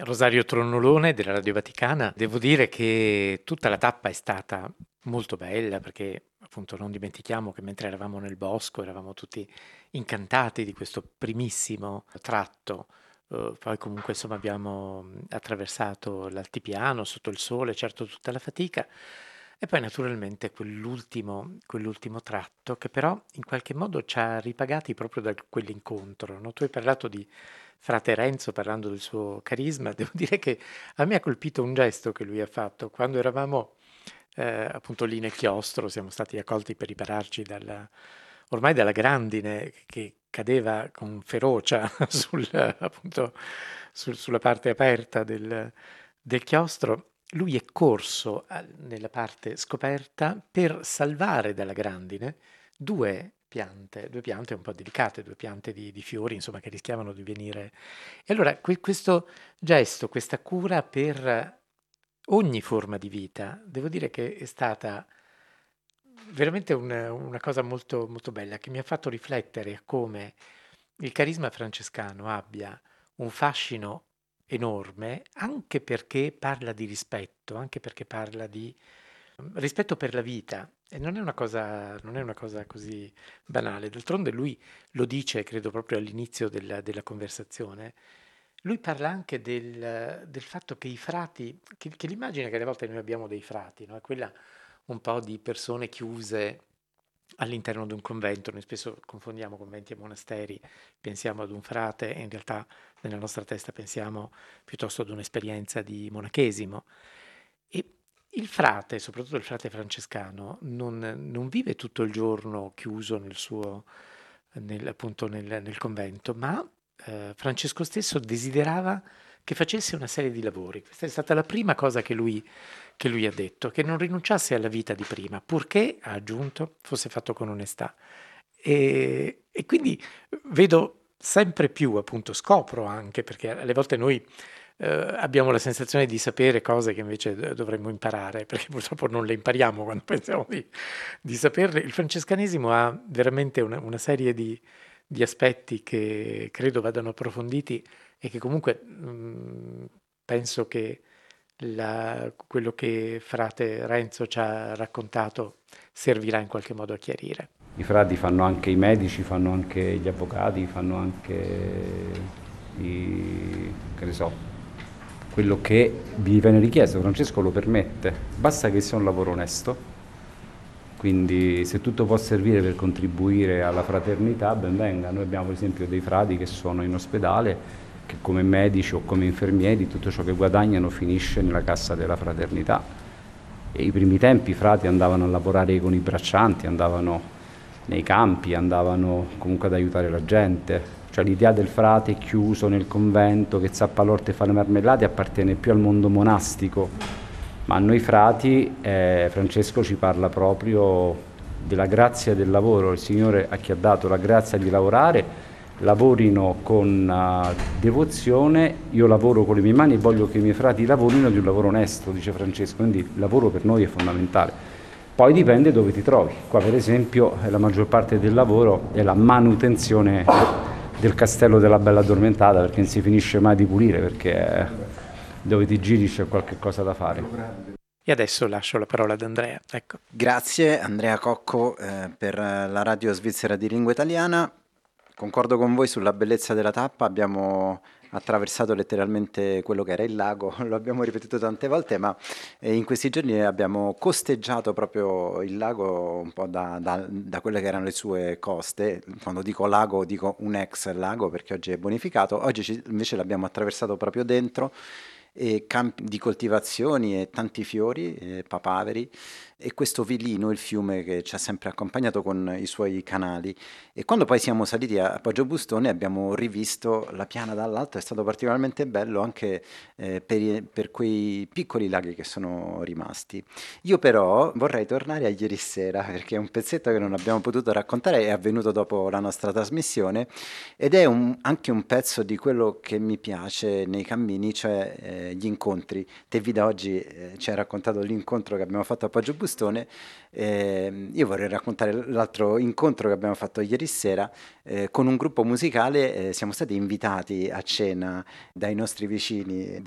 Rosario Tronnolone della Radio Vaticana. Devo dire che tutta la tappa è stata molto bella perché appunto non dimentichiamo che mentre eravamo nel bosco eravamo tutti incantati di questo primissimo tratto. Poi comunque insomma abbiamo attraversato l'altipiano sotto il sole, certo tutta la fatica, e poi naturalmente quell'ultimo tratto che però in qualche modo ci ha ripagati proprio da quell'incontro, no? Tu hai parlato di frate Renzo parlando del suo carisma, devo dire che a me ha colpito un gesto che lui ha fatto quando eravamo appunto lì nel chiostro, siamo stati accolti per ripararci ormai dalla grandine che cadeva con ferocia appunto, sulla parte aperta del chiostro. Lui è corso nella parte scoperta per salvare dalla grandine due piante un po' delicate, due piante di fiori, insomma, che rischiavano di venire. E allora questo gesto, questa cura per ogni forma di vita, devo dire che è stata veramente una cosa molto, molto bella, che mi ha fatto riflettere a come il carisma francescano abbia un fascino enorme, anche perché parla di rispetto, anche perché parla di rispetto per la vita. E non è una cosa così banale. D'altronde lui lo dice, credo proprio all'inizio della conversazione. Lui parla anche del fatto che i frati, che l'immagine che alle volte noi abbiamo dei frati, no? È quella un po' di persone chiuse all'interno di un convento. Noi spesso confondiamo conventi e monasteri, pensiamo ad un frate e in realtà nella nostra testa pensiamo piuttosto ad un'esperienza di monachesimo. E il frate, soprattutto il frate francescano, non vive tutto il giorno chiuso appunto nel convento, ma Francesco stesso desiderava che facesse una serie di lavori. Questa è stata la prima cosa che lui ha detto, che non rinunciasse alla vita di prima, purché, ha aggiunto, fosse fatto con onestà. E quindi vedo sempre più, appunto, scopro anche, perché alle volte noi abbiamo la sensazione di sapere cose che invece dovremmo imparare, perché purtroppo non le impariamo quando pensiamo di saperle. Il francescanesimo ha veramente una serie di aspetti che credo vadano approfonditi e che comunque penso che quello che frate Renzo ci ha raccontato servirà in qualche modo a chiarire. I frati fanno anche i medici, fanno anche gli avvocati, fanno anche che ne so, quello che vi viene richiesto. Francesco lo permette, basta che sia un lavoro onesto. Quindi se tutto può servire per contribuire alla fraternità, ben venga. Noi abbiamo per esempio dei frati che sono in ospedale, che come medici o come infermieri tutto ciò che guadagnano finisce nella cassa della fraternità. E i primi tempi i frati andavano a lavorare con i braccianti, andavano nei campi, andavano comunque ad aiutare la gente. Cioè l'idea del frate chiuso nel convento che zappa l'orto e fa le marmellate appartiene più al mondo monastico, ma a noi frati Francesco ci parla proprio della grazia del lavoro. Il Signore a chi ha dato la grazia di lavorare lavorino con devozione. Io lavoro con le mie mani e voglio che i miei frati lavorino di un lavoro onesto, dice Francesco, quindi il lavoro per noi è fondamentale. Poi dipende dove ti trovi. Qua per esempio la maggior parte del lavoro è la manutenzione del castello della Bella Addormentata, perché non si finisce mai di pulire, perché dove ti giri c'è qualche cosa da fare. E adesso lascio la parola ad Andrea. Ecco. Grazie Andrea Cocco per la radio svizzera di lingua italiana. Concordo con voi sulla bellezza della tappa, abbiamo attraversato letteralmente quello che era il lago, lo abbiamo ripetuto tante volte, ma in questi giorni abbiamo costeggiato proprio il lago un po' da quelle che erano le sue coste. Quando dico lago dico un ex lago perché oggi è bonificato, oggi invece l'abbiamo attraversato proprio dentro, e campi di coltivazioni e tanti fiori, papaveri, e questo Velino, il fiume che ci ha sempre accompagnato con i suoi canali. E quando poi siamo saliti a Poggio Bustone abbiamo rivisto la piana dall'alto, è stato particolarmente bello anche per quei piccoli laghi che sono rimasti. Io però vorrei tornare a ieri sera perché è un pezzetto che non abbiamo potuto raccontare, è avvenuto dopo la nostra trasmissione ed è anche un pezzo di quello che mi piace nei cammini, cioè gli incontri. Te Vida oggi ci hai raccontato l'incontro che abbiamo fatto a Poggio Bustone, io vorrei raccontare l'altro incontro che abbiamo fatto ieri sera con un gruppo musicale. Siamo stati invitati a cena dai nostri vicini